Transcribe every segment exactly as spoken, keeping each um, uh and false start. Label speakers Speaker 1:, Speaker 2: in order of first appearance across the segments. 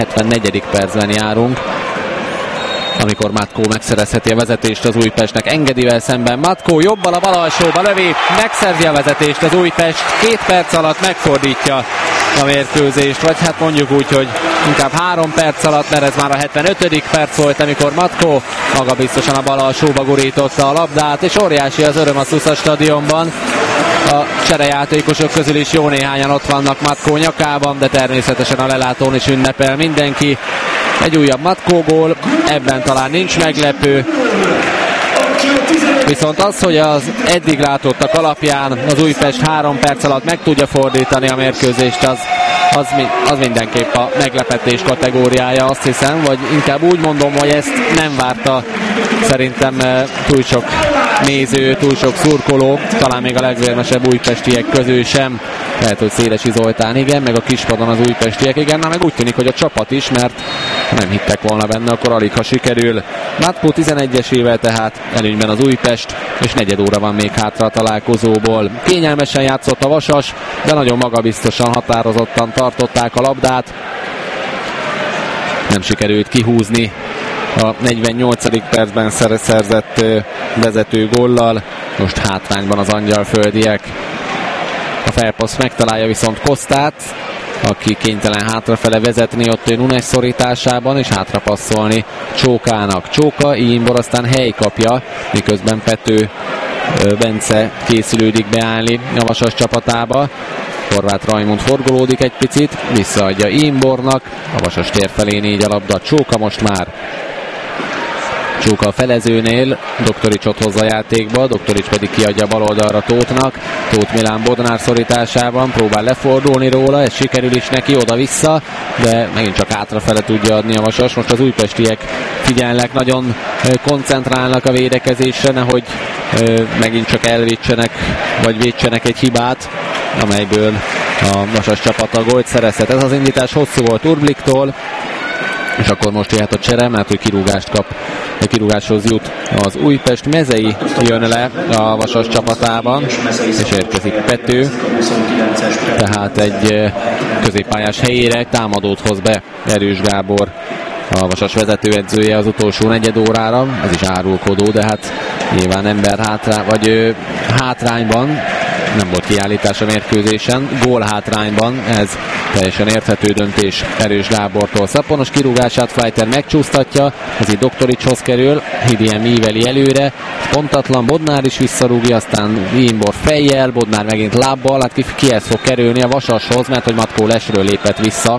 Speaker 1: hetvennegyedik percben járunk, amikor Matkó megszerezheti a vezetést az Újpestnek. Engedivel szemben Matkó jobbal a bal alsóba lövi, megszerzi a vezetést az Újpest, két perc alatt megfordítja a mérkőzést, vagy hát mondjuk úgy, hogy inkább három perc alatt, mert ez már a hetvenötödik perc volt, amikor Matkó maga biztosan a bal alsóba gurította a labdát, és óriási az öröm a Szusza stadionban. A cserejátékosok közül is jó néhányan ott vannak Matkó nyakában, de természetesen a lelátón is ünnepel mindenki. Egy újabb Matkó gól, ebben talán nincs meglepő. Viszont az, hogy az eddig látottak alapján az Újpest három perc alatt meg tudja fordítani a mérkőzést, az, az, az mindenképp a meglepetés kategóriája, azt hiszem, vagy inkább úgy mondom, hogy ezt nem várta szerintem túl sok néző, túl sok szurkoló, talán még a legvérmesebb újpestiek közül sem. Lehet, hogy Szélesi Zoltán igen, meg a kispadon az újpestiek igen, na meg úgy tűnik, hogy a csapat is, mert ha nem hittek volna benne, akkor alig ha sikerül. Matkó tizenegyesével tehát előnyben az Újpest, és negyed óra van még hátra a találkozóból. Kényelmesen játszott a Vasas, de nagyon magabiztosan, határozottan tartották a labdát. Nem sikerült kihúzni a negyvennyolcadik percben szerzett vezető góllal. Most hátrányban az angyalföldiek. A felpassz megtalálja viszont Kosztát, aki kénytelen hátrafele vezetni ott Nunes szorításában, és hátrapasszolni Csókának. Csóka, Imbor aztán hely kapja, miközben Pető Bence készülődik beállni a Vasas csapatába. Horváth Rajmund forgolódik egy picit, visszaadja Imbornak, a Vasas tér felé négy a labda, Csóka most már. Csóka a felezőnél, Doktoricsot hozza játékba, Doktorics pedig kiadja bal oldalra Tóthnak. Tóth Milán Bodnár szorításában próbál lefordulni róla, ez sikerül is neki oda-vissza, de megint csak hátrafele tudja adni a Vasas. Most az újpestiek figyelnek, nagyon koncentrálnak a védekezésre, nehogy megint csak elvédsenek, vagy védsenek egy hibát, amelyből a Vasas csapata gólt szerezhet. Ez az indítás hosszú volt Urbliktól, és akkor most jöhet a csere, mert hogy kirúgást kap, a kirúgáshoz jut az Újpest. Mezei jön le a Vasas csapatában, és érkezik Pető, tehát egy középpályás helyére támadót hoz be Erős Gábor, a Vasas vezetőedzője az utolsó negyed órára. Ez is árulkodó, de hát nyilván ember hátrá, vagy ö, hátrányban, nem volt kiállítás a mérkőzésen, gól hátrányban, ez teljesen érthető döntés Erős Gábortól. Szapponos kirúgását Fleiter megcsúsztatja, ez így Doktoricshoz kerül, Hidien míveli előre, pontatlan, Bodnár is visszarúgja, aztán Imbor fejjel, Bodnár megint lábbal, hát ki, kihez fog kerülni a Vasashoz, mert hogy Matkó lesről lépett vissza.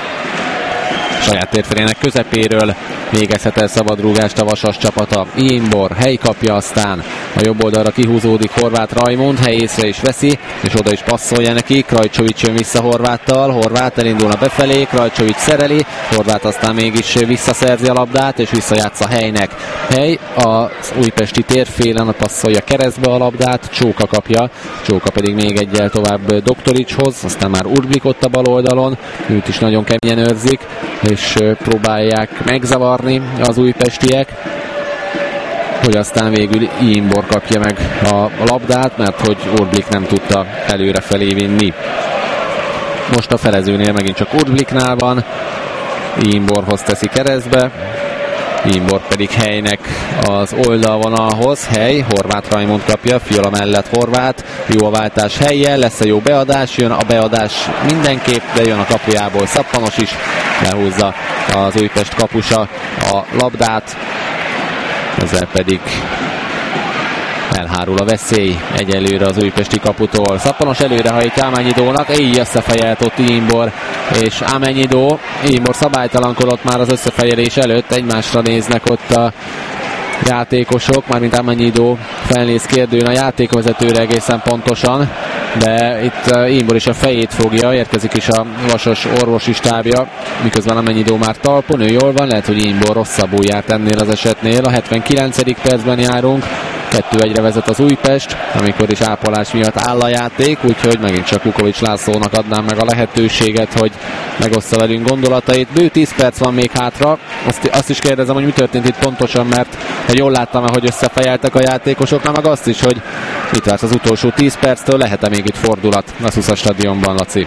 Speaker 1: Saját térfelének közepéről végezhet el szabadrúgást a Vasas csapata. Imbor hely kapja, aztán a jobb oldalra kihúzódik Horváth Rajmund, helyészre is veszi, és oda is passzolja neki. Krajcsovics jön vissza Horváttal, Horváth elindulna befelé, Krajcsovics szereli, Horváth aztán mégis visszaszerzi a labdát, és visszajátsza Helynek. Hely az újpesti térfélen passzolja keresztbe a labdát, Csóka kapja, Csóka pedig még egyel tovább Doktoricshoz, aztán már Urblik ott a bal oldalon, őt is nagyon keményen őrzik, és próbálják megzavarni az újpestiek, hogy aztán végül Imbor kapja meg a labdát, mert hogy Urblik nem tudta előrefelé vinni. Most a felezőnél megint csak Urbliknál van, Imborhoz teszi keresztbe, Imbor pedig Helynek az oldalvonalhoz, Hely, Horváth Rajmund kapja, Fiola mellett Horváth, jó a váltás Hellyel, lesz a jó beadás, jön a beadás mindenképp, de jön a kapujából Szappanos is, lehúzza az Újpest kapusa a labdát, ezzel pedig elhárul a veszély egyelőre az újpesti kaputól. Szappanos előrehajtja Amennyidónak, így összefejelt ott Imbor és Amennyidó. Imbor szabálytalankodott már az összefejelés előtt, egymásra néznek ott a játékosok, mármint Amennyidó felnéz kérdőn a játékvezetőre egészen pontosan, de itt Imbor is a fejét fogja, érkezik is a Vasas orvosi stábja, miközben Amennyidó már talpon, ő jól van, lehet, hogy Imbor rosszabbul járt ennél az esetnél. A hetvenkilencedik percben járunk, kettő egyre vezet az Újpest, amikor is ápolás miatt áll a játék, úgyhogy megint csak Kukovics Lászlónak adnám meg a lehetőséget, hogy megoszta velünk gondolatait. Bő tíz perc van még hátra, azt, azt is kérdezem, hogy mi történt itt pontosan, mert hogy jól láttam, hogy összefejeltek a játékosok, meg azt is, hogy itt vársz az utolsó tíz perctől, lehet-e még itt fordulat a Szusza stadionban, Laci?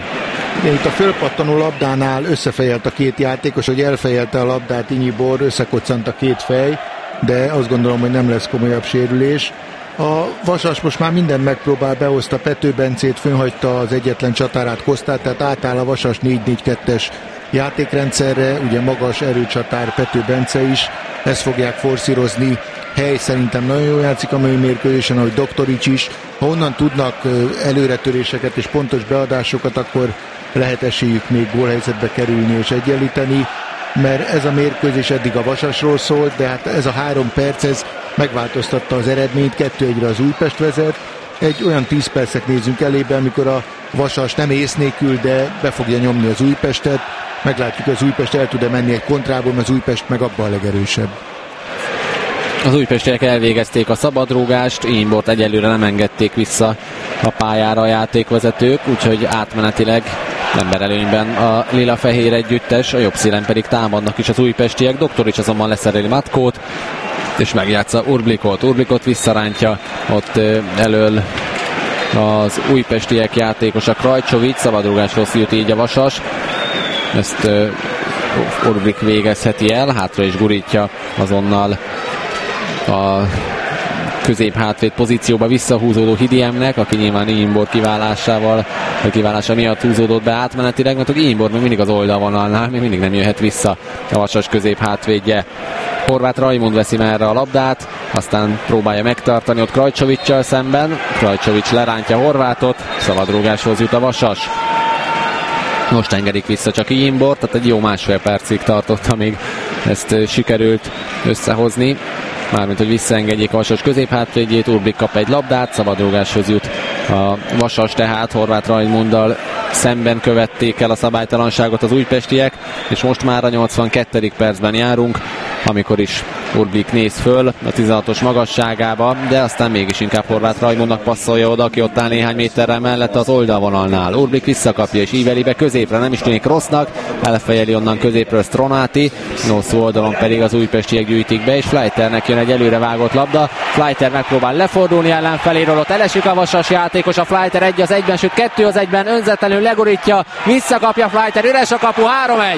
Speaker 2: Itt a fölpattanó labdánál összefejelt a két játékos, hogy elfejelte a labdát Inyibor, összekoccant a két fej, de azt gondolom, hogy nem lesz komolyabb sérülés. A Vasas most már mindent megpróbál, behozta Pető Bencét, fönhagyta az egyetlen csatárát, Kosztát, tehát átáll a Vasas négy négy kettes játékrendszerre, ugye magas erőcsatár Pető Bence is, ezt fogják forszírozni. Hely szerintem nagyon jól játszik a mai mérkőzésen, ahogy Doktorics is. Ha onnan tudnak előretöréseket és pontos beadásokat, akkor lehet esélyük még gólhelyzetbe kerülni és egyenlíteni, mert ez a mérkőzés eddig a Vasasról szólt, de hát ez a három perc, ez megváltoztatta az eredményt, kettő egyre az Újpest vezet. Egy olyan tíz percet nézünk elébe, amikor a Vasas nem ész nélkül, de be fogja nyomni az Újpestet. Meglátjuk, hogy az Újpest el tud-e menni egy kontrából, mert az Újpest meg abban a legerősebb.
Speaker 1: Az újpestiek elvégezték a szabadrúgást, Imbort egyelőre nem engedték vissza a pályára a játékvezetők, úgyhogy átmenetileg emberelőnyben a lila-fehér együttes, a jobb szélen pedig támadnak is az újpestiek. Doktorics azonban leszereli Matkót, és megjátsza Urblikot. Urblikot visszarántja, ott elől az újpestiek játékosa Krajcsovics, szabadrúgáshoz jut így a Vasas. Ezt Urblik végezheti el, hátra is gurítja azonnal a közép-hátvéd pozícióba visszahúzódó Hidiemnek, aki nyilván Imbor kiválásával, vagy kiválása miatt húzódott be átmenetileg, mert Imbor még mindig az oldalvonalnál, még mindig nem jöhet vissza a Vasas közép-hátvédje. Horváth Rajmund veszi merre a labdát, aztán próbálja megtartani ott Krajcsovics-sal szemben. Krajcsovics lerántja Horváthot, szabadrúgáshoz jut a Vasas. Most engedik vissza csak Imbor, tehát egy jó másfél percig tartott, amíg ezt sikerült összehozni. Mármint, hogy visszaengedjék a Vasas középhátvédjét, Urblik kap egy labdát, szabadrúgáshoz jut a Vasas, tehát Horváth Rajmunddal szemben követték el a szabálytalanságot az újpestiek, és most már a nyolcvankettedik percben járunk, amikor is Urblik néz föl a tizenhatos magasságába, de aztán mégis inkább Horváth Rajmundnak passzolja oda, aki ott áll néhány méterrel mellette az oldalvonalnál. Urblik visszakapja és íveli be középre, nem is tűnik rossznak, elfejeli onnan középről Stronati, hosszú oldalon pedig az újpestiek gyűjtik be, és Fleiternek jön egy előre vágott labda. Fleiter megpróbál lefordulni ellenfeléről, ott elesik a Vasas játékos, a Fleiter egy az egyben, sőt kettő az egyben, önzetlenül legurítja, visszakapja Fleiter, üres a kapu, három egy.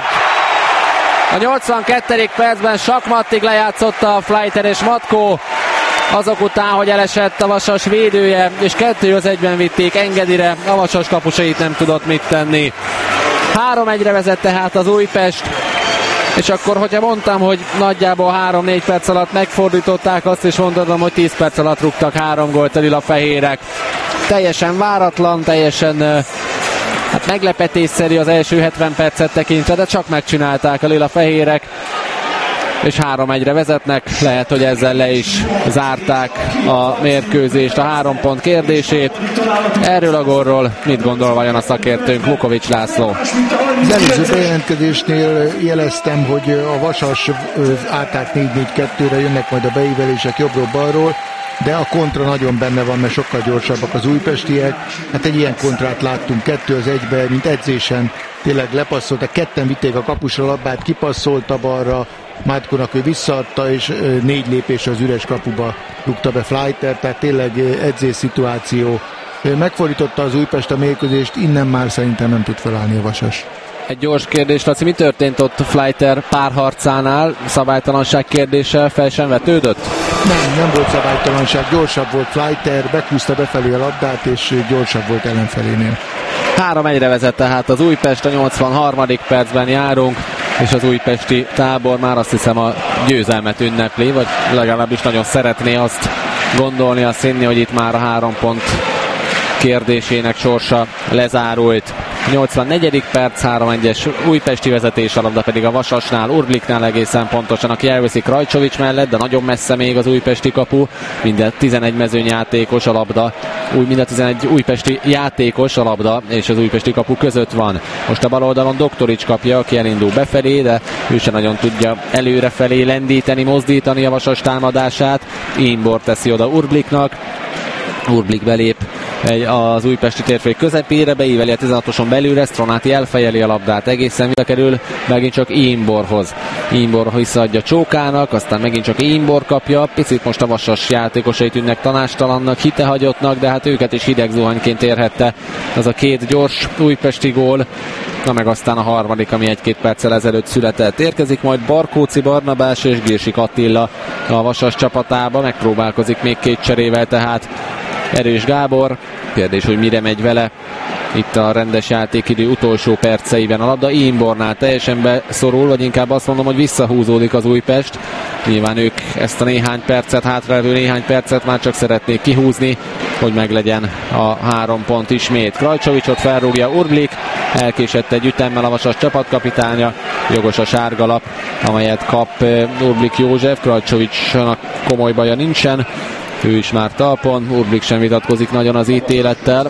Speaker 1: A nyolcvankettedik percben sakmattig lejátszotta a Fleiter és Matkó, azok után, hogy elesett a Vasas védője, és kettő az egyben vitték Engedire, a Vasas kapusait nem tudott mit tenni. három egyre vezet tehát az Újpest, és akkor, hogyha mondtam, hogy nagyjából három-négy perc alatt megfordították, azt is mondhatom, hogy tíz perc alatt rúgtak három gólt a lila-fehérek. Teljesen váratlan, teljesen hát meglepetésszerű az első hetven percet tekintve, de csak megcsinálták a lila-fehérek, és három egyre vezetnek. Lehet, hogy ezzel le is zárták a mérkőzést, a három pont kérdését. Erről a gólról mit gondol vajon a szakértőnk, Vukovics László?
Speaker 2: Az előző bejelentkezésnél jeleztem, hogy a Vasas átállt négy négy kettőre, jönnek majd a beívelések jobbról-balról, de a kontra nagyon benne van, mert sokkal gyorsabbak az újpestiek. Hát egy ilyen kontrát láttunk kettő az egybe, mint edzésen tényleg lepasszoltak, ketten vitték a kapusra labdát, kipasszolta balra, Mátkónak ő visszaadta, és négy lépés az üres kapuba rúgta be Fleiter, tehát tényleg edzés szituáció. Megfordította az Újpest a mérkőzést, innen már szerintem nem tud felállni a Vasas.
Speaker 1: Egy gyors kérdés, Laci, mi történt ott Fleiter párharcánál? Szabálytalanság kérdése fel sem vetődött?
Speaker 2: Nem, nem volt szabálytalanság, gyorsabb volt Fleiter, bekúzta befelé a labdát, és gyorsabb volt ellenfelénél.
Speaker 1: három egyre vezet tehát az Újpest, a nyolcvanharmadik percben járunk, és az újpesti tábor már azt hiszem a győzelmet ünnepli, vagy legalábbis nagyon szeretné azt gondolni, azt hinni, hogy itt már a három pont kérdésének sorsa lezárult. nyolcvannegyedik perc, három egyes újpesti vezetés, a labda pedig a Vasasnál, Urbliknál egészen pontosan, aki elveszi Krajcsovics mellett, de nagyon messze még az újpesti kapu, minden tizenegy mezőnyjátékos a labda, úgy minden tizenegy újpesti játékos a labda, és az újpesti kapu között van. Most a bal oldalon Doktorics kapja, aki elindul befelé, de ő sem nagyon tudja előrefelé lendíteni, mozdítani a Vasas támadását. Imbor teszi oda Urbliknak, Urblik belép az újpesti térfély közepére, beíveli a tizenhatoson belülre, Stronati elfejeli a labdát, egészen visszakerül megint csak Imborhoz. Imbor visszaadja Csókának, aztán megint csak Imbor kapja, picit most a Vasas játékosai tűnnek tanástalannak, hitehagyottnak, de hát őket is hideg zuhanyként érhette az a két gyors újpesti gól. Na meg aztán a harmadik, ami egy-két perccel ezelőtt született. Érkezik majd Barkóci Barnabás és Girsik Attila a Vasas csapatába, megpróbálkozik még két cserével, tehát Erős Gábor. Kérdés, hogy mire megy vele itt a rendes játékidő utolsó perceiben. A labda Imbornál teljesen beszorul, vagy inkább azt mondom, hogy visszahúzódik az Újpest. Nyilván ők ezt a néhány percet, hátralévő néhány percet már csak szeretnék kihúzni, hogy meglegyen a három pont ismét. Krajcsovicsot felrúgja Urblik, elkésett egy ütemmel a Vasas csapatkapitánya, jogos a sárgalap, amelyet kap Urblik József. Krajcsovicsnak komoly baja nincsen, ő is már talpon, Urblik sem vitatkozik nagyon az ítélettel.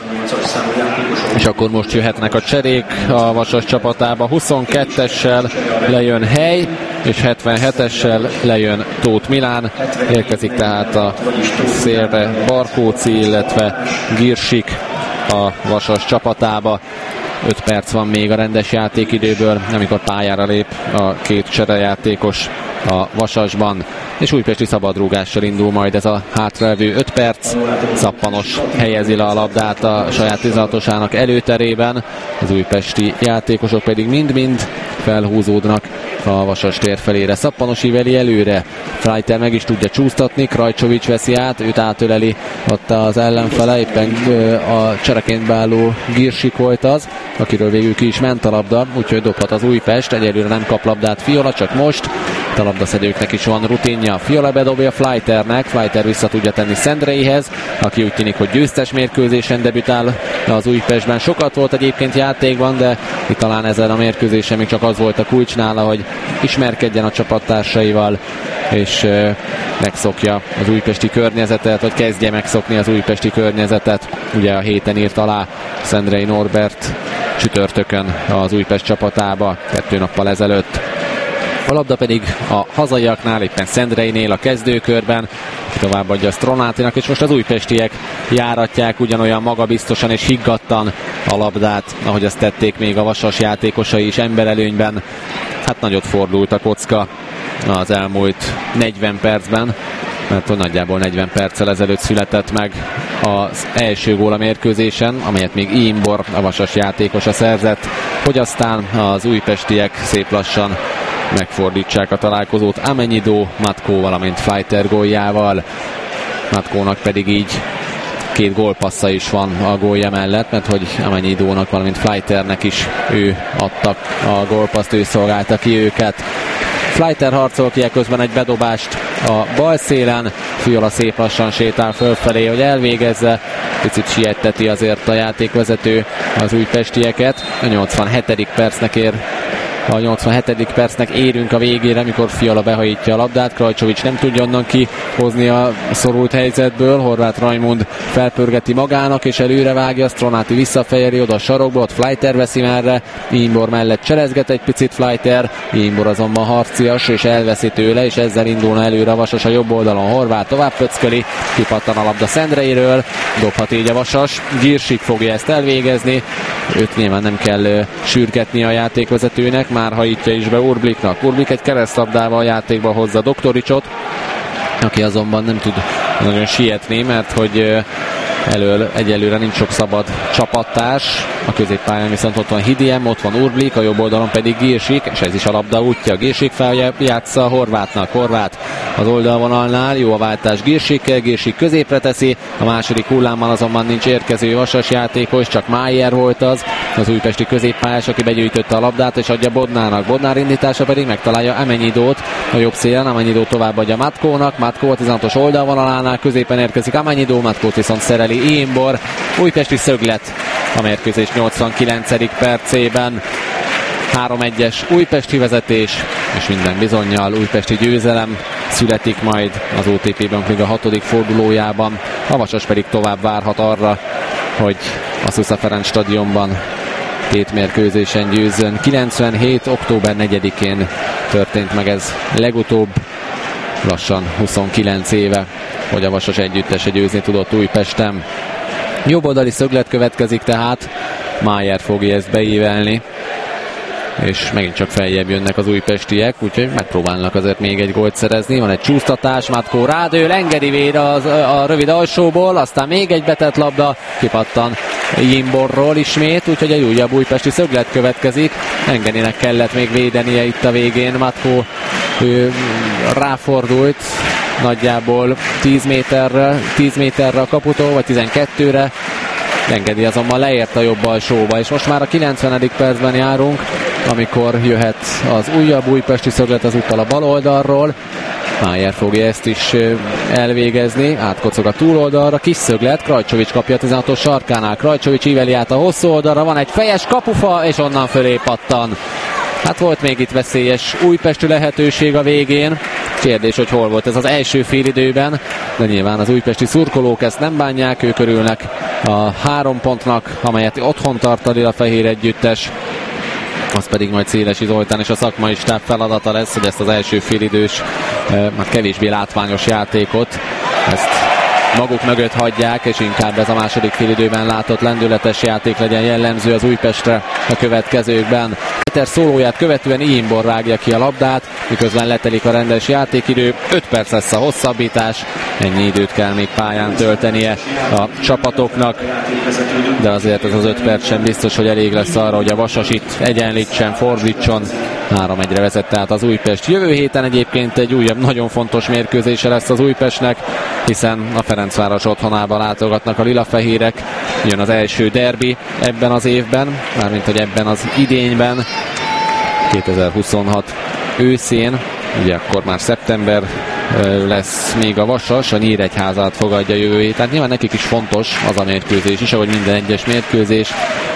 Speaker 1: És akkor most jöhetnek a cserék a Vasas csapatába. huszonkettessel lejön Hely, és hetvenhetessel lejön Tóth Milán. Érkezik tehát a szélre Barkóci, illetve Girsik a Vasas csapatába. öt perc van még a rendes játékidőből, amikor pályára lép a két cserejátékos a Vasasban, és újpesti szabadrúgással indul majd ez a hátralévő öt perc. Szappanos helyezi le a labdát a saját tizenhatosának előterében, az újpesti játékosok pedig mind-mind felhúzódnak a Vasas tér felére. Szappanos íveli előre, Freiter meg is tudja csúsztatni, Krajcsovics veszi át, őt átöleli ott az ellenfele, éppen a csereként beálló Girsik volt az, akiről végül ki is ment a labda, úgyhogy dobhat az Újpest. Egyelőre nem kap labdát Fiola, csak most. A labdaszedőknek is van rutinja. Fiola bedobja Freiternek, Freiter vissza tudja tenni Szendreihez, aki úgy tűnik, hogy győztes mérkőzésen debütál az Újpestben. Sokat volt egyébként játékban, de itt talán ezen a mérkőzésen még csak az volt a kulcs nála, hogy ismerkedjen a csapattársaival, és megszokja az újpesti környezetet, vagy kezdje megszokni az újpesti környezetet. Ugye a héten írt alá Szendrei Norbert csütörtökön az Újpest csapatába, kettő nappal ezelőtt. A labda pedig a hazaiaknál, éppen Szendreinél a kezdőkörben, továbbadja Stronátinak, és most az újpestiek járatják ugyanolyan magabiztosan és higgadtan a labdát, ahogy azt tették még a Vasas játékosai is emberelőnyben. Hát nagyot fordult a kocka az elmúlt negyven percben, mert nagyjából negyven perccel ezelőtt született meg az első gól a mérkőzésen, amelyet még Imbor, a Vasas játékosa szerzett, hogy aztán az újpestiek szép lassan megfordítsák a találkozót Amenyidó, Matkó, valamint Freiter góljával. Matkónak pedig így két gólpassza is van a gólja mellett, mert hogy Amenyidónak, valamint Freiternek is ő adtak a gólpaszt, ő szolgálta ki őket. Freiter harcol ki közben egy bedobást a bal szélen, Fiola szép lassan sétál fölfelé, hogy elvégezze, picit sietteti azért a játékvezető az újpestieket. A nyolcvanhetedik percnek ér A nyolcvanhetedik percnek érünk a végére, mikor Fiola behajítja a labdát. Krajcsovics nem tudja onnan kihozni a szorult helyzetből. Horváth Rajmund felpörgeti magának, és előre vágja. Stronati visszafejeli oda a sarokba, ott Freiter veszi merre. Imbor mellett cselezget egy picit Freiter. Imbor azonban harcias, és elveszi tőle, és ezzel indulna előre a Vasas a jobb oldalon. Horváth tovább pöckeli, kipattan a labda Szendreiről. Dobhat így a Vasas. Girsik fogja ezt elvégezni. Őt nyilván nem kell sürgetni a játékvezetőnek, már hajítja is be Urbliknak. Urblik egy keresztlabdával a játékba hozza Doktoricsot, aki azonban nem tud nagyon sietni, mert hogy elől egyelőre nincs sok szabad csapattárs. A középpályán viszont ott van Hidiem, ott van Urblik, a jobb oldalon pedig Girsik, és ez is a labda útja. Girsik feljátsza Horvátnak. Horváth az oldalvonalnál, jó a váltás Girsikkel, Girsik középre teszi, a második hullámban azonban nincs érkező Vasas játékos, csak Májer volt az, az újpesti középpályás, aki begyűjtötte a labdát és adja Bodnának. Bodnár indítása pedig megtalálja Amenyidót a jobb szélen, Amenyidó továbbadja Matkónak, Matkó a tizenhatos oldalvonalánál, középen érkezik Amenyidó, Matkót viszont szereli Imbor. Újpesti szöglet a mérkőzés nyolcvankilencedik percében. három egyes újpesti vezetés, és minden bizonnyal újpesti győzelem születik majd az o té pé Bank a hatodik fordulójában. A Vasas pedig tovább várhat arra, hogy a Szusza Ferenc stadionban két mérkőzésen győzzön. kilencvenhét október negyedikén történt meg ez legutóbb, lassan huszonkilenc éve, hogy a Vasas együttese győzni tudott Újpesten. Jobboldali szöglet következik tehát, Májer fogja ezt beívelni, és megint csak feljebb jönnek az újpestiek, úgyhogy megpróbálnak azért még egy gólt szerezni. Van egy csúsztatás, Matkó rádől, engedi véd az, a rövid alsóból, aztán még egy betett labda, kipattan Jimborról ismét, úgyhogy egy újabb újpesti szöglet következik. Engedinek kellett még védenie itt a végén, Matkó ő ráfordult nagyjából tíz méterre, tíz méterre a kaputól, vagy tizenkettőre. Engedi azonban leért a jobb alsóba, és most már a kilencvenedik percben járunk, amikor jöhet az újabb újpesti szöglet ezúttal a bal oldalról. Májer fogja ezt is elvégezni, átkocog a túloldalra, kis szöglet, Krajcsovics kapja a tizenhatos sarkánál, Krajcsovics íveli át a hosszú oldalra, van egy fejes kapufa, és onnan fölé pattan. Hát volt még itt veszélyes újpesti lehetőség a végén. Kérdés, hogy hol volt ez az első félidőben, de nyilván az újpesti szurkolók ezt nem bánják, ők örülnek a három pontnak, amelyet otthon tart a Lilafehér együttes. Az pedig majd Szélesi Zoltán és a szakmai stáb feladata lesz, hogy ezt az első félidős, hát kevésbé látványos játékot, ezt maguk mögött hagyják, és inkább ez a második félidőben látott lendületes játék legyen jellemző az Újpestre a következőkben. Péter szólóját követően Iimbor rágja ki a labdát, miközben letelik a rendes játékidő, öt perc lesz a hosszabbítás, ennyi időt kell még pályán töltenie a csapatoknak, de azért ez az öt perc sem biztos, hogy elég lesz arra, hogy a Vasas itt egyenlítsen, fordítson. három egyre vezet tehát az Újpest. Jövő héten egyébként egy újabb, nagyon fontos mérkőzése lesz az Újpestnek, hiszen a Ferencváros otthonában látogatnak a lilafehérek. Jön az első derbi ebben az évben, mármint hogy ebben az idényben, kétezer-huszonhat őszén, ugye akkor már szeptember lesz még a Vasas, a Nyíregyházát fogadja jövő héten. Tehát nyilván nekik is fontos az a mérkőzés is, ahogy minden egyes mérkőzés,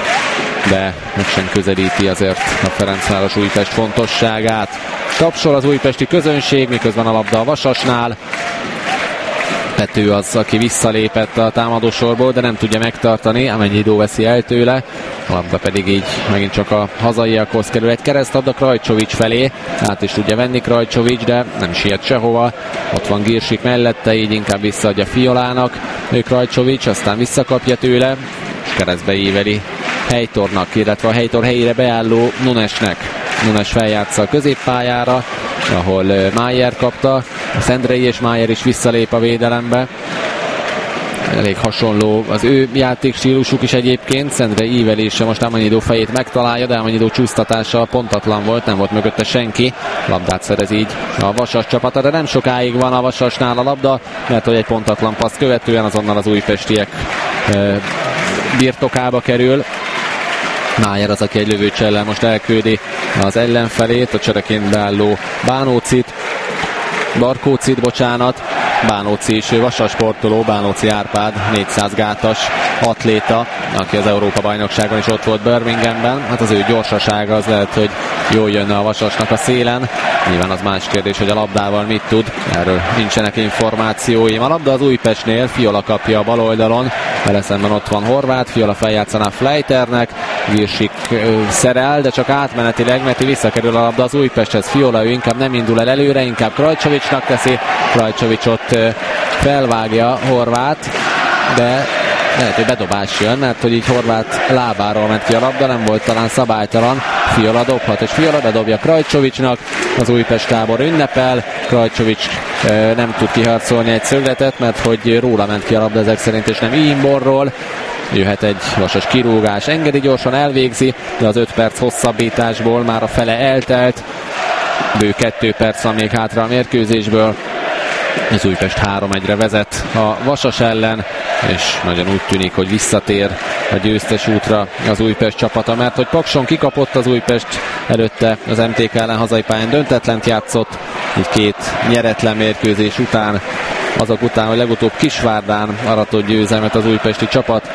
Speaker 1: de meg sem közelíti azért a Ferencváros Újpest fontosságát. Tapsol az újpesti közönség, miközben a labda a Vasasnál. Pető az, aki visszalépett a támadósorból, de nem tudja megtartani, amennyi idő veszi el tőle. A labda pedig így megint csak a hazaiakhoz kerül. Egy keresztlabda Krajcsovics felé, át is tudja venni Krajcsovics, de nem siet sehova. Ott van Girsik mellette, így inkább visszaadja Fiolának. Ő Krajcsovics, aztán visszakapja tőle, és keresztbe íveli Heitornak, illetve a Heitor helyére beálló Nunesnek. Nunes feljátsza a középpályára, ahol Májer kapta, a Szendrei és Májer is visszalép a védelembe. Elég hasonló az ő játékstílusuk is egyébként. Szendrei ívelése most Amanyidó fejét megtalálja, de Amanyidó csúsztatása pontatlan volt, nem volt mögötte senki. Labdát szerez így a Vasas csapata, de nem sokáig van a Vasasnál a labda, mert hogy egy pontatlan paszt követően azonnal az újpestiek e, birtokába kerül. Májer az, aki egy lövőcsellel most elküldi az ellenfelét, a csereként beálló Bánócit, Barkócit, bocsánat, Bánóci is Vasas sportoló, Bánóci Árpád, négyszáz gátas atléta, aki az Európa-bajnokságon is ott volt Birminghamben. Hát az ő gyorsasága az lehet, hogy jól jönne a Vasasnak a szélen. Nyilván az más kérdés, hogy a labdával mit tud, erről nincsenek információim. A labda az Újpestnél, Fiola kapja a bal oldalon, vele szemben ott van Horváth, Fiola feljátszaná Flejternek, Girsik szerel, de csak átmenetileg, mert visszakerül a labda az Újpesthez. Fiola ő inkább nem indul el előre, inkább Krajcsovicsnak teszi, Krajcsovics ott felvágja Horváth, de lehet, hogy bedobás jön, mert hogy így Horváth lábáról ment ki a labda, nem volt talán szabálytalan. Fiola dobhat, és Fiola bedobja Krajcsovicsnak, az Újpest tábor ünnepel, Krajcsovics e, nem tud kiharcolni egy szögletet, mert hogy róla ment ki a labda ezek szerint, és nem Iimborról. Jöhet egy Vasas kirúgás, engedi, gyorsan elvégzi, de az öt perc hosszabbításból már a fele eltelt, bő kettő perc van még hátra a mérkőzésből. Az Újpest három egyre vezet a Vasas ellen, és nagyon úgy tűnik, hogy visszatér a győztes útra az Újpest csapata, mert hogy Pakson kikapott az Újpest, előtte az em té ká ellen hazai pályán döntetlent játszott, így két nyeretlen mérkőzés után, azok után, hogy legutóbb Kisvárdán aratott győzelmet az újpesti csapat,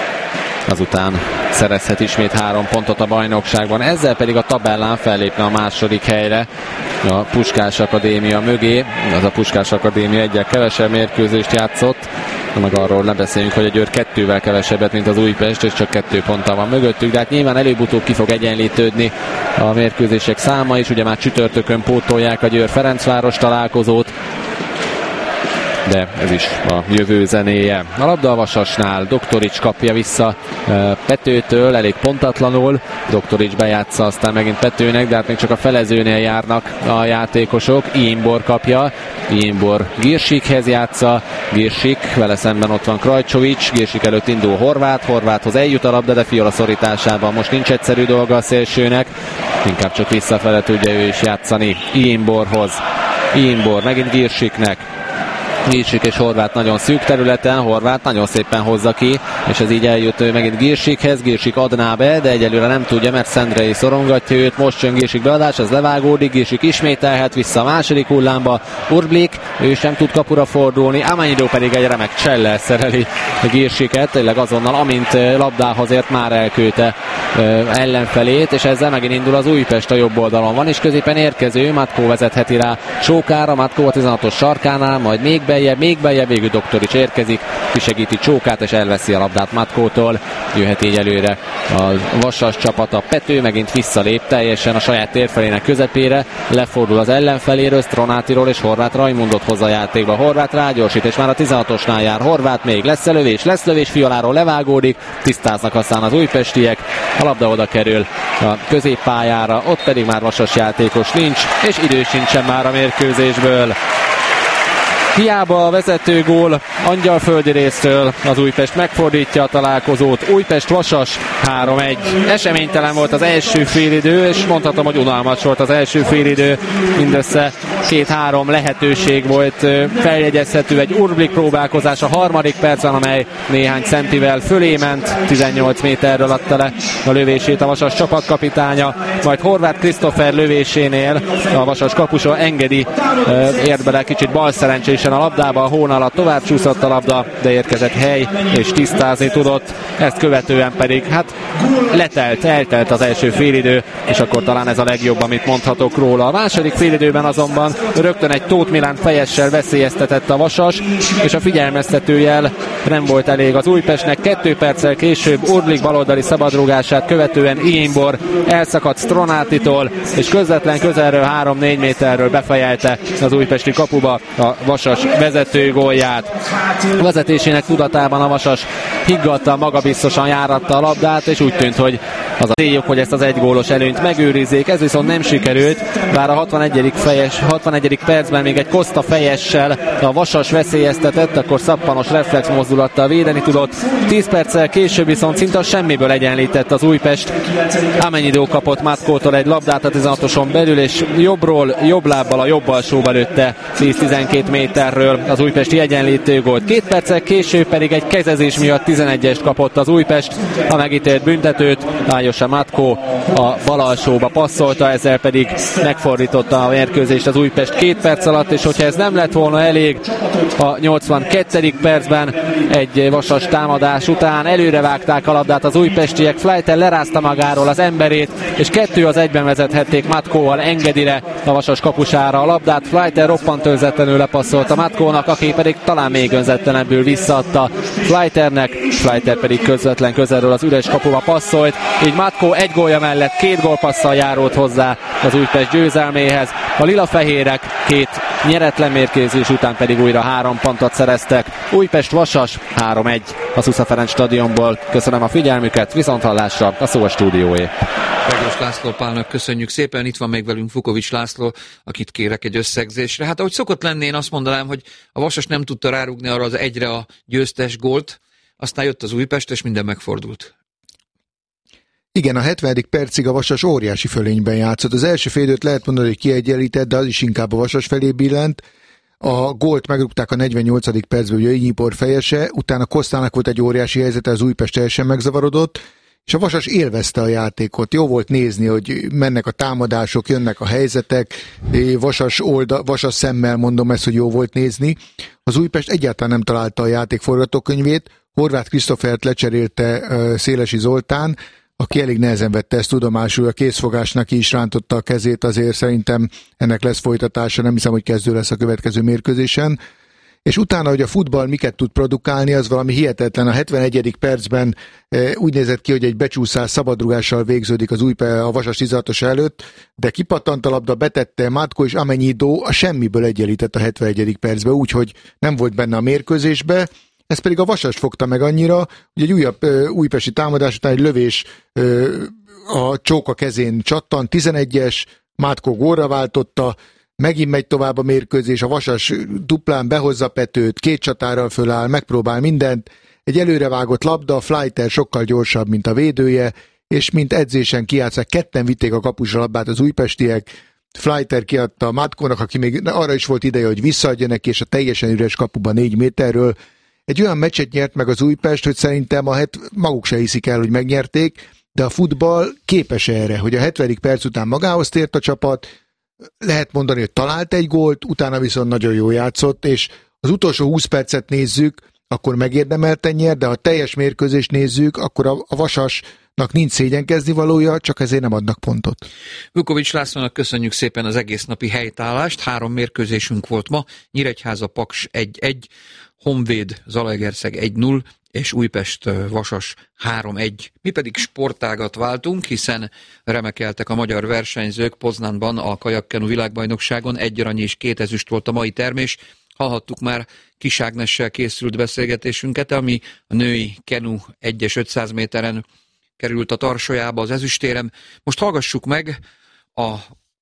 Speaker 1: azután szerezhet ismét három pontot a bajnokságban, ezzel pedig a tabellán fellépne a második helyre a Puskás Akadémia mögé. Az a Puskás Akadémia egyel kevesebb mérkőzést játszott, meg arról ne beszéljünk, hogy a Győr kettővel kevesebbet, mint az Újpest, és csak kettő ponttal van mögöttük, de hát nyilván előbb-utóbb ki fog egyenlítődni a mérkőzések száma is, ugye már csütörtökön pótolják a Győr Ferencváros találkozót, de ez is a jövő zenéje. A labda a Vasasnál, Doktorics kapja vissza Petőtől, elég pontatlanul, Doktorics bejátsza aztán megint Petőnek, de hát még csak a felezőnél járnak a játékosok. Imbor kapja, Imbor Girsikhez játsza, Girsik, vele szemben ott van Krajcsovics, Girsik előtt indul Horváth, Horváthhoz eljut a labda, de Fiola szorításában most nincs egyszerű dolga a szélsőnek, inkább csak visszafele tudja ő is játszani Imborhoz. Imbor megint Girsiknek, Girsik és Horváth nagyon szűk területen, Horváth nagyon szépen hozza ki, és ez így eljött megint Girsikhez, Girsik adná be, de egyelőre nem tudja, mert Szendrei szorongatja őt, most jön Girsik beadás, ez levágódik, Girsik ismételhet vissza a második hullámba, Urblik, ő sem tud kapura fordulni, Amenyidó pedig egy remek csellel szereli Girsiket, tényleg azonnal, amint labdához ért, már elküldte ellenfelét, és ezzel megint indul az Újpest a jobb oldalon. Van is középen érkező, Matkó vezetheti rá Csókára, Matkó a tizenhatos sarkánál, majd még beljebb, még beljebb, végül Doktorics érkezik, kisegíti Csókát, és elveszi a labdát Matkótól. Jöhet így előre a Vasas csapata. Pető megint visszalép teljesen a saját térfelének közepére, lefordul az ellenfeléről, Stronátiról, és Horváth Rajmundot hoz a játékba. Horváth rágyorsít, és már a tizenhatosnál jár Horváth, még lesz lövés, lesz lövés, Fioláról levágódik, tisztáznak aztán az újpestiek, a labda oda kerül a középpályára, ott pedig már Vasas játékos nincs, és idő sincsen már a mérkőzésből. Hiába a vezető gól Angyalföldi részről, az Újpest megfordítja a találkozót. Újpest-Vasas három egy. Eseménytelen volt az első félidő, és mondhatom, hogy unalmas volt az első félidő. Mindössze két-három lehetőség volt feljegyezhető, egy Urblik próbálkozás a harmadik percben, amely néhány centivel fölé ment, tizennyolc méterről adta le a lövését a Vasas csapatkapitánya, majd Horváth Krisztófer lövésénél a Vasas kapusa Engedi ért bele kicsit balszerencsésen a labdába, a hón alatt tovább csúszott a labda, de érkezett hely, és tisztázni tudott. Ezt követően pedig hát letelt, eltelt az első félidő, és akkor talán ez a legjobb, amit mondhatok róla. A második félidőben azonban rögtön egy Tóth Milán fejessel veszélyeztetett a Vasas, és a figyelmeztetőjel nem volt elég az Újpestnek. Kettő perccel később Urblik baloldali szabadrúgását követően Imbor elszakadt Stronátitól, és közvetlen közelről három-négy méterről befejelte az újpesti kapuba a Vasas vezető gólját. A vezetésének tudatában a Vasas higgadtan, magabiztosan járatta a labdát, és úgy tűnt, hogy az a céljuk, hogy ezt az egygólos előnyt megőrizzék. Ez viszont nem sikerült, bár a hatvanegyedik fejes, hatvanegyedik percben még egy Costa fejessel a Vasas veszélyeztetett, akkor szappanos reflex mozdulattal védeni tudott. tíz perccel később viszont szinte a semmiből egyenlített az Újpest. Amenyidó kapott Matkótól egy labdát a tizenhatoson belül, és jobbról, jobb lábbal a jobb alsóba lőtte tíz-tizenkét méterről az újpesti egyenlítő gólt. Két perccel később pedig egy kezezés miatt tizenegyest kapott az Újpest, a megítélt büntetőt Ájosa Matkó a bal alsóba passzolta, ezzel pedig megfordította a mérkőzést az Újpest két perc alatt, és hogyha ez nem lett volna elég, a nyolcvankettedik percben egy Vasas támadás után előrevágták a labdát az újpestiek, Fleiter lerázta magáról az emberét, és kettő az egyben vezethették Matkóval Engedire, a Vasas kapusára a labdát. Fleiter roppant önzetlenül lepasszolta Matkónak, aki pedig talán még önzetlenebbül visszaadta Fleiternek, Fleiter pedig közvetlen közelről az üres kapuba passzolt, így Matkó egy gólja mellett két gólpasszal járult hozzá az Újpest győzelméhez. A lilafehérek két nyeretlen mérkőzés után pedig újra három pontot szereztek. Újpest-Vasas három egy a Szusza Ferenc stadionból. Köszönöm a figyelmüket, viszonthallásra, a szó a stúdióé.
Speaker 3: Peglos László Pálnak köszönjük szépen, itt van még velünk Vukovics László, akit kérek egy összegzésre. Hát ahogy szokott lenni, én azt mondanám, hogy a Vasas nem tudta rárugni arra az egyre a győztes gólt, aztán jött az Újpest, és minden megfordult.
Speaker 2: Igen, a hetvenedik percig a Vasas óriási fölényben játszott. Az első fél időt lehet mondani, hogy kiegyenlített, de az is inkább a Vasas felé billent. A gólt megrúgták a negyvennyolcadik percben, ugye Inyipor fejese, utána Kosztának volt egy óriási helyzete, az Újpest teljesen megzavarodott, és a Vasas élvezte a játékot. Jó volt nézni, hogy mennek a támadások, jönnek a helyzetek, Vasas, olda, Vasas szemmel mondom ezt, hogy jó volt nézni. Az Újpest egyáltalán nem találta a játék forgatókönyvét, Horváth Krisztófert lecserélte Szélesi Zoltán, aki elég nehezen vette ezt tudomásul, a készfogásnak is rántotta a kezét, azért szerintem ennek lesz folytatása, nem hiszem, hogy kezdő lesz a következő mérkőzésen. és utána, hogy a futball miket tud produkálni, az valami hihetetlen. A hetvenegyedik percben úgy nézett ki, hogy egy becsúszás szabadrugással végződik az új a Vasas tizenhatos előtt, de kipattant a labda, betette Matko, és Amenyidó a semmiből egyenlített a hetvenegyedik percben, úgyhogy nem volt benne a mérkőzésbe. Ez pedig a Vasas fogta meg annyira, hogy egy újabb újpesti támadás után egy lövés a csóka kezén csattant, tizenegyes, Matko gólra váltotta, megint megy tovább a mérkőzés, a Vasas duplán behozza Petőt, két csatárral föláll, megpróbál mindent, egy előrevágott labda, a Fleiter sokkal gyorsabb, mint a védője, és mint edzésen kijátszák, ketten vitték a kapusra labdát az újpestiek, Fleiter kiadta Matkónak, aki még arra is volt ideje, hogy visszaadja neki, és a teljesen üres kapuba négy méterről. Egy olyan meccset nyert meg az Újpest, hogy szerintem a het, maguk se hiszik el, hogy megnyerték, de a futball képes erre, hogy a hetvenedik perc után magához tért a csapat, lehet mondani, hogy talált egy gólt, utána viszont nagyon jól játszott, és az utolsó húsz percet nézzük, akkor megérdemelten nyer, de ha teljes mérkőzést nézzük, akkor a, a Vasasnak nincs szégyenkezni valója, csak ezért nem adnak pontot.
Speaker 3: Vukovics Lászlónak köszönjük szépen az egész napi helytállást. Három mérkőzésünk volt ma, Nyíregyháza Paks egy egy, Honvéd Zalaegerszeg egy null, és Újpest Vasas három egy. Mi pedig sportágat váltunk, hiszen remekeltek a magyar versenyzők Poznanban a kajakkenu világbajnokságon. Egy arany és két ezüst volt a mai termés. Hallhattuk már Kis Ágnessel készült beszélgetésünket, ami a női kenu egyes ötszáz méteren került a tarsolyába az ezüstérem. Most hallgassuk meg a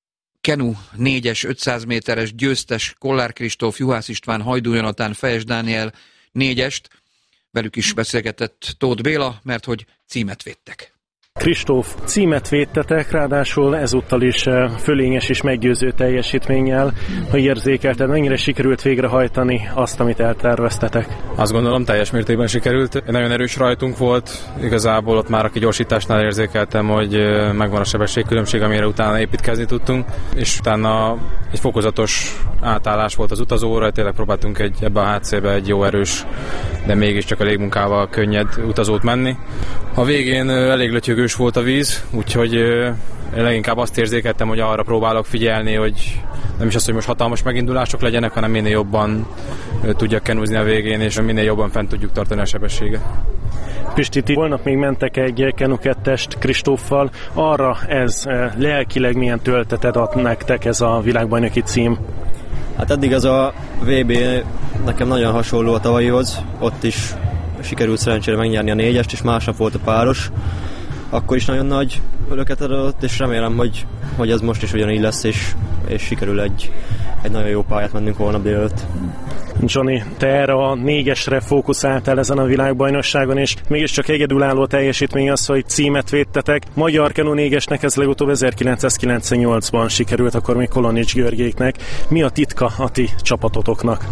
Speaker 3: kenu négyes ötszáz méteres győztes Kollár Kristóf, Juhász István, Hajdú Jonatán, Fejes Dániel négyest. Velük is beszélgetett Tóth Béla, mert hogy címet védtek.
Speaker 4: Kristóf, címet védtetek, ráadásul ezúttal is fölényes és meggyőző teljesítménnyel, ha érzékelted, mennyire sikerült végrehajtani azt, amit elterveztetek?
Speaker 5: Azt gondolom, teljes mértékben sikerült. Nagyon erős rajtunk volt, igazából ott már a gyorsításnál érzékeltem, hogy megvan a sebességkülönbség, amire utána építkezni tudtunk, és utána egy fokozatos átállás volt az utazóra, tényleg próbáltunk egy, ebbe a hátszébe egy jó erős, de mégiscsak a légmunkával könnyed utazót menni. A végén elég lötyögős volt a víz, úgyhogy leginkább azt érzékeltem, hogy arra próbálok figyelni, hogy nem is az, hogy most hatalmas megindulások legyenek, hanem minél jobban tudjak kenúzni a végén, és minél jobban fent tudjuk tartani a sebességet.
Speaker 4: Pisti, ti holnap még mentek egy kenu kettest Kristóffal, arra ez lelkileg milyen tölteted ad nektek ez a világbajnoki cím?
Speaker 6: Hát eddig ez a vé bé nekem nagyon hasonló a tavalyihoz, ott is sikerült szerencsére megnyerni a négyest, és másnap volt a páros. Akkor is nagyon nagy löket adott, és remélem, hogy, hogy ez most is ugyanígy lesz, és, és sikerül egy, egy nagyon jó pályát mennünk holnap délelőtt.
Speaker 4: Johnny, te erre a négyesre fókuszáltál ezen a világbajnokságon, és mégiscsak egyedülálló teljesítmény az, hogy címet védtetek. Magyar kenu négyesnek ez legutóbb ezerkilencszázkilencvennyolcban sikerült, akkor még Kolonics Györgyéknek. Mi a titka a ti csapatotoknak?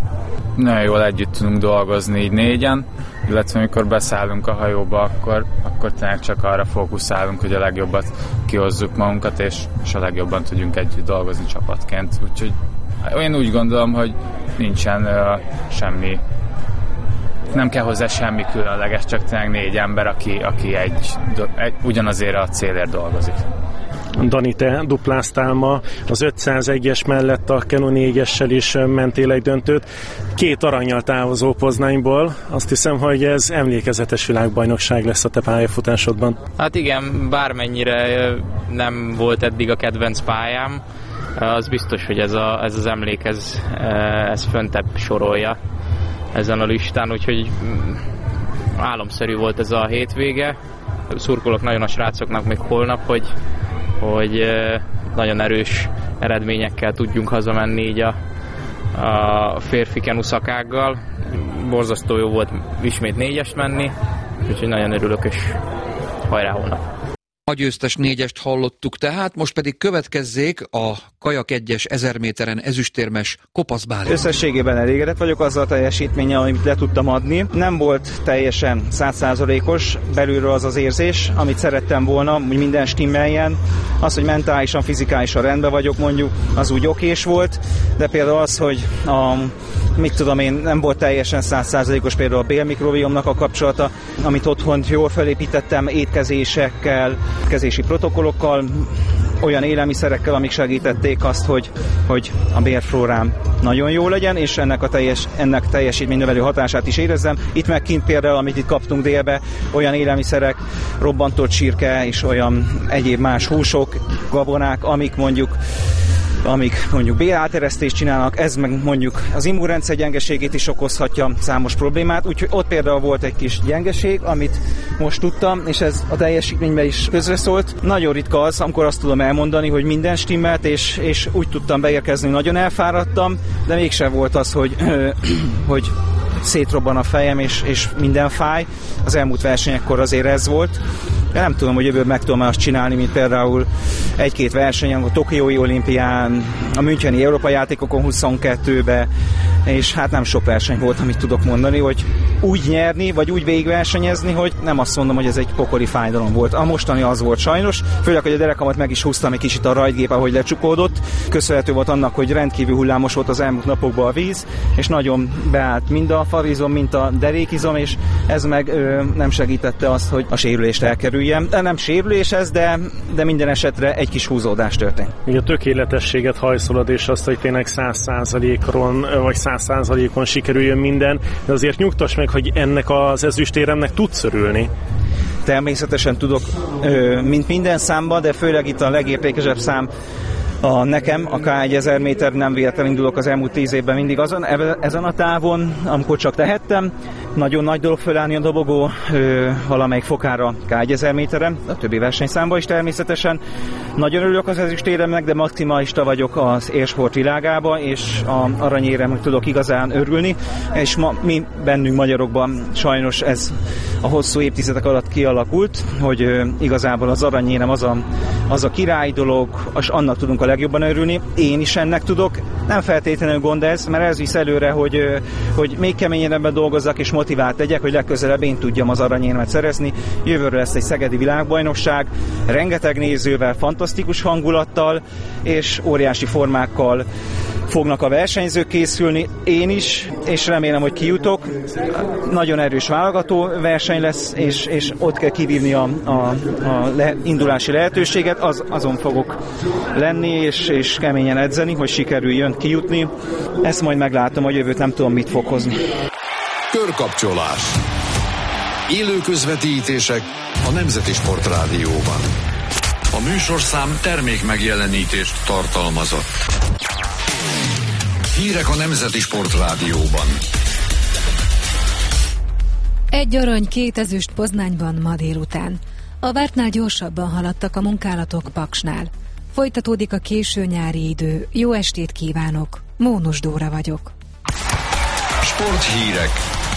Speaker 7: Nagyon jól együtt tudunk dolgozni így négyen, illetve amikor beszállunk a hajóba, akkor, akkor tényleg csak arra fókuszálunk, hogy a legjobbat kihozzuk magunkat, és, és a legjobban tudjunk együtt dolgozni csapatként. Úgyhogy én úgy gondolom, hogy nincsen uh, semmi, nem kell hozzá semmi különleges, csak tényleg négy ember, aki, aki egy, egy, ugyanazért a célért dolgozik.
Speaker 4: Dani, te dupláztál ma, az ötszázegyes mellett a kenu négyessel is mentél egy döntőt. Két arannyal távozó Poznányból. Azt hiszem, hogy ez emlékezetes világbajnokság lesz a te pályafutásodban.
Speaker 8: Hát igen, bármennyire nem volt eddig a kedvenc pályám, az biztos, hogy ez, a, ez az emlék, ez, ez föntebb sorolja ezen a listán, úgyhogy álomszerű volt ez a hétvége. Szurkolok nagyon a srácoknak még holnap, hogy hogy nagyon erős eredményekkel tudjunk hazamenni így a, a férfi kenu szakággal. Borzasztó jó volt ismét négyest menni, úgyhogy nagyon örülök, és hajrá holnap.
Speaker 3: A győztes négyest hallottuk tehát, most pedig következzék a kajak egyes ezer méteren ezüstérmes Kopasz Bálint.
Speaker 9: Összességében elégedett vagyok azzal a teljesítménnyel, amit le tudtam adni. Nem volt teljesen száz százalékos belülről az az érzés, amit szerettem volna, hogy minden stimmeljen. Az, hogy mentálisan, fizikálisan rendben vagyok, mondjuk, az úgy okés volt, de például az, hogy a, mit tudom én, nem volt teljesen száz százalékos például a bélmikrobiomnak a kapcsolata, amit otthon jól felépítettem étkezésekkel, étkezési protokollokkal, olyan élelmiszerekkel, amik segítették azt, hogy, hogy a bérflórám nagyon jó legyen, és ennek a teljes, ennek teljesítménynövelő hatását is érezzem. Itt meg kint például, amit itt kaptunk délbe, olyan élelmiszerek, robbantott csirke és olyan egyéb más húsok, gabonák, amik mondjuk amik mondjuk bé-áteresztést csinálnak, ez meg mondjuk az immunrendszer gyengeségét is okozhatja, számos problémát, úgyhogy ott például volt egy kis gyengeség, amit most tudtam, és ez a teljesítményben is közreszólt. Nagyon ritka az, amikor azt tudom elmondani, hogy minden stimmelt, és, és úgy tudtam beérkezni, nagyon elfáradtam, de mégsem volt az, hogy, hogy szétrobban a fejem, és, és minden fáj. Az elmúlt versenyekkor azért ez volt. De nem tudom, hogy jövőben meg tudom azt csinálni, mint például egy-két versenyen, a Tokiói olimpián, a Müncheni Európai játékokon huszonkettőben, és hát nem sok verseny volt, amit tudok mondani, hogy úgy nyerni, vagy úgy végigversenyezni, hogy nem azt mondom, hogy ez egy pokoli fájdalom volt. A mostani az volt sajnos, főleg, hogy a derekamat meg is húztam egy kicsit a rajtgép, ahogy lecsukódott. Köszönhető volt annak, hogy rendkívül hullámos volt az elmúlt napokban a víz, és nagyon beállt mind a farizom, mind a derékizom, és ez meg ö, nem segítette azt, hogy a sérülést elkerüljem. De nem sérülés ez, de, de minden esetre egy kis húzódás történt.
Speaker 4: Még a tökéletességet hajszolod, és azt, hogy tényleg száz százalékon, vagy száz százalékon sikerüljön minden, de azért nyugtass meg, hogy ennek az ezüstéremnek tudsz örülni.
Speaker 9: Természetesen tudok, mint minden számban, de főleg itt a legértékesebb szám a nekem, a ká ezer méter, nem véletlenül indulok az elmúlt tíz évben mindig azon, ezen a távon, amikor csak tehettem. Nagyon nagy dolog fölállni a dobogó ö, valamelyik fokára ká ezer méteren, a többi versenyszámban is természetesen. Nagyon örülök az ezüstéremnek, de maximalista vagyok az érsport világába, és a aranyéremnek tudok igazán örülni, és ma, mi bennünk magyarokban sajnos ez a hosszú évtizedek alatt kialakult, hogy ö, igazából az aranyérem az a, az a király dolog, és annak tudunk a legjobban örülni. Én is ennek tudok. Nem feltétlenül gond ez, mert ez visz előre, hogy, hogy még keményebben dolgozzak és motivált legyek, hogy legközelebb én tudjam az aranyérmet szerezni. Jövőre lesz egy szegedi világbajnokság, rengeteg nézővel, fantasztikus hangulattal és óriási formákkal fognak a versenyzők készülni, én is, és remélem, hogy kijutok. Nagyon erős válogató verseny lesz, és, és ott kell kivívni a, a, a le, indulási lehetőséget, az, azon fogok lenni, és, és keményen edzeni, hogy sikerüljön kijutni. Ezt majd meglátom, a jövőt nem tudom, mit fog hozni.
Speaker 10: Körkapcsolás. Élő közvetítések a Nemzeti Sportrádióban. A műsorszám termék megjelenítést tartalmazott. Hírek a Nemzeti Sportrádióban.
Speaker 11: Egy arany, két ezüst Poznányban ma délután. A vártnál gyorsabban haladtak a munkálatok Paksnál. Folytatódik a késő nyári idő. Jó estét kívánok! Mónus Dóra vagyok.
Speaker 10: Sporthírek.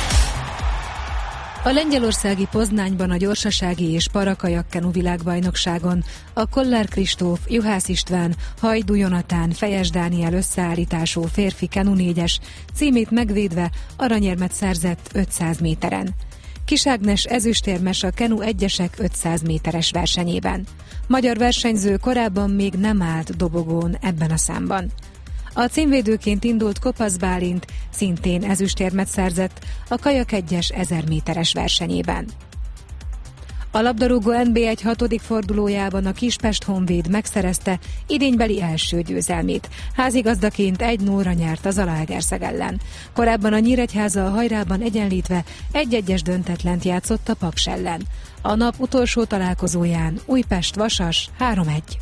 Speaker 11: A lengyelországi Poznányban a gyorsasági és parakajakkenu világbajnokságon a Kollár Kristóf, Juhász István, Hajdú Jonatán, Fejes Dániel összeállítású férfi kenu négyes címét megvédve aranyérmet szerzett ötszáz méteren. Kis Ágnes ezüstérmes a kenu egyesek ötszáz méteres versenyében. Magyar versenyző korábban még nem állt dobogón ebben a számban. A címvédőként indult Kopasz Bálint szintén ezüstérmet szerzett a kajak egyes ezer méteres versenyében. A labdarúgó en bé egy hatodik fordulójában a Kispest Honvéd megszerezte idénybeli első győzelmét. Házigazdaként egy nullra nyert az Zalaegerszeg ellen. Korábban a Nyíregyháza a Hajrában egyenlítve egy-egyes döntetlent játszott a Paks ellen. A nap utolsó találkozóján Újpest-Vasas három egy.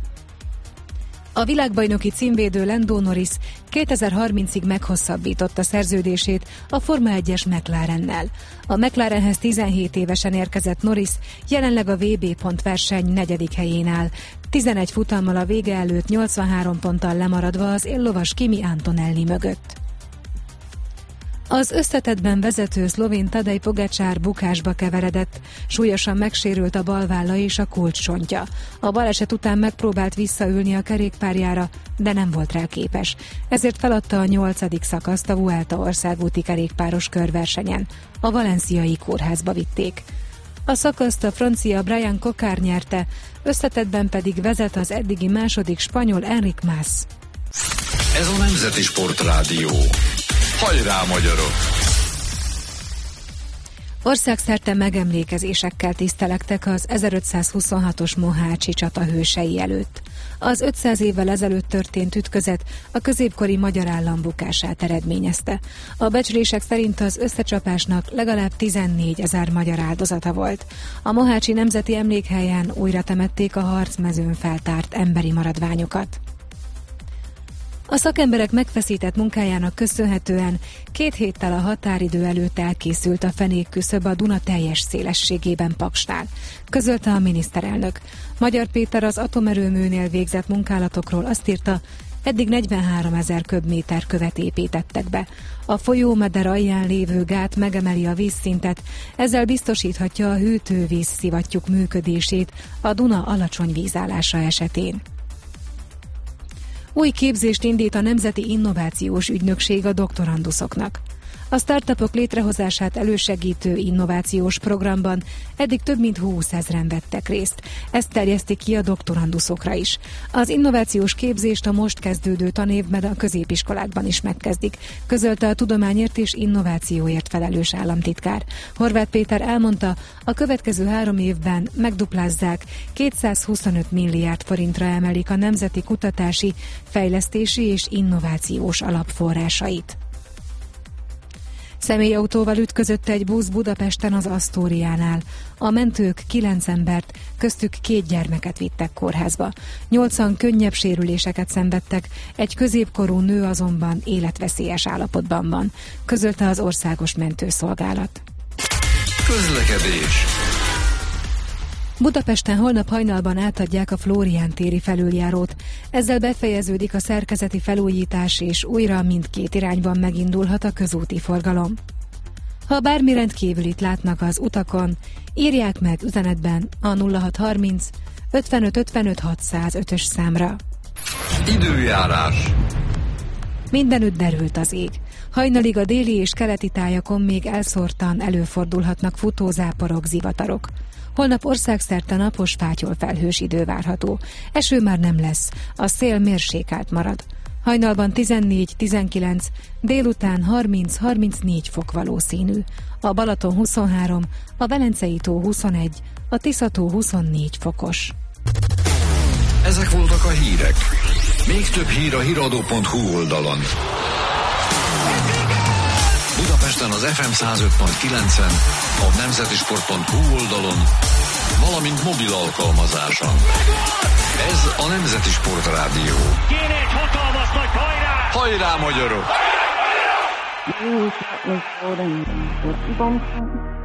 Speaker 11: A világbajnoki címvédő Lando Norris kétezer-harmincig meghosszabbította szerződését a Forma egyes McLarennel. A McLarenhez tizenhét évesen érkezett Norris jelenleg a vé bé pont verseny negyedik helyén áll, tizenegy futammal a vége előtt nyolcvanhárom ponttal lemaradva az éllovas Kimi Antonelli mögött. Az összetettben vezető szlovén Tadej Pogačar bukásba keveredett, súlyosan megsérült a bal válla és a kulcsontja. A baleset után megpróbált visszaülni a kerékpárjára, de nem volt rá képes. Ezért feladta a nyolcadik szakaszt a Vuelta országúti kerékpáros körversenyen. A valenciai kórházba vitték. A szakaszt a francia Brian Cocard nyerte, összetettben pedig vezet az eddigi második spanyol Enric Mas.
Speaker 10: Ez a Nemzeti Sportrádió. Hajrá, magyarok!
Speaker 11: Országszerte megemlékezésekkel tisztelektek az ezerötszázhuszonhatos mohácsi csata hősei előtt. Az ötszáz évvel ezelőtt történt ütközet a középkori magyar állam bukását eredményezte. A becslések szerint az összecsapásnak legalább tizennégy-ezer magyar áldozata volt. A mohácsi nemzeti emlékhelyen újra temették a harcmezőn feltárt emberi maradványokat. A szakemberek megfeszített munkájának köszönhetően két héttel a határidő előtt elkészült a fenékküszöb a Duna teljes szélességében Paksnál, közölte a miniszterelnök. Magyar Péter az atomerőműnél végzett munkálatokról azt írta, eddig negyvenháromezer köbméter követ építettek be. A folyómeder alján lévő gát megemeli a vízszintet, ezzel biztosíthatja a hűtővíz szivattyúk működését a Duna alacsony vízállása esetén. Új képzést indít a Nemzeti Innovációs Ügynökség a doktoranduszoknak. A startupok létrehozását elősegítő innovációs programban eddig több mint húszezren vettek részt. Ezt terjesztik ki a doktoranduszokra is. Az innovációs képzést a most kezdődő tanévben a középiskolákban is megkezdik, közölte a tudományért és innovációért felelős államtitkár. Horváth Péter elmondta, a következő három évben megduplázzák, kétszázhuszonöt milliárd forintra emelik a nemzeti kutatási, fejlesztési és innovációs alapforrásait. Személyautóval ütközött egy busz Budapesten az Asztóriánál. A mentők kilenc embert, köztük két gyermeket vittek kórházba. Nyolcan könnyebb sérüléseket szenvedtek, egy középkorú nő azonban életveszélyes állapotban van, közölte az Országos Mentőszolgálat.
Speaker 10: Közlekedés.
Speaker 11: Budapesten holnap hajnalban átadják a Flórián téri felüljárót. Ezzel befejeződik a szerkezeti felújítás, és újra mindkét irányban megindulhat a közúti forgalom. Ha bármi rendkívülit látnak az utakon, írják meg üzenetben a nulla hat harminc ötvenöt ötvenöt hatszázötös számra.
Speaker 10: Időjárás.
Speaker 11: Mindenütt derült az ég. Hajnalig a déli és keleti tájakon még elszórtan előfordulhatnak futózáporok, zivatarok. Holnap országszerte napos, fátyolfelhős idő várható. Eső már nem lesz, a szél mérsékelt marad. Hajnalban tizennégy-tizenkilenc, délután harminc-harmincnégy fok valószínű. A Balaton huszonhárom, a Velencei-tó huszonegy, a Tisza-tó huszonnégy fokos.
Speaker 10: Ezek voltak a hírek. Még több hír a híradó pont hu oldalon. Budapesten az ef em száz öt pont kilencen, a nemzetisport pont hu oldalon, valamint mobil alkalmazáson. Ez a Nemzeti Sport Rádió.
Speaker 12: Kéne egy hatalmas nagy hajrá!
Speaker 10: Hajrá, magyarok!
Speaker 13: Hajrá!